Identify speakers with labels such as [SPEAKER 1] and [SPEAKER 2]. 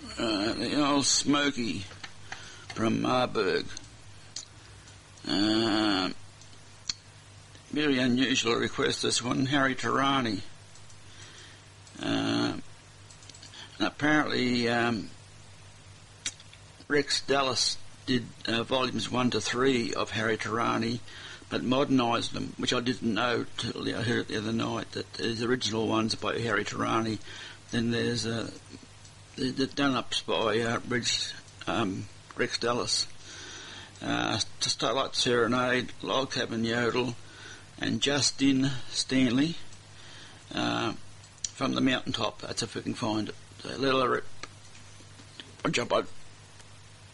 [SPEAKER 1] the old Smoky from Marburg. Very unusual request, this one, Harry Tarani. And apparently Rex Dallas did volumes 1 to 3 of Harry Tarani, but modernised them, which I didn't know till I heard it the other night, that there's original ones by Harry Tarani, then there's the done-ups by Rex Dallas. To Starlight Serenade, Log Cabin Yodel, and Justin Stanley from the Mountaintop. That's if we can find it. So let her rip. Jump on.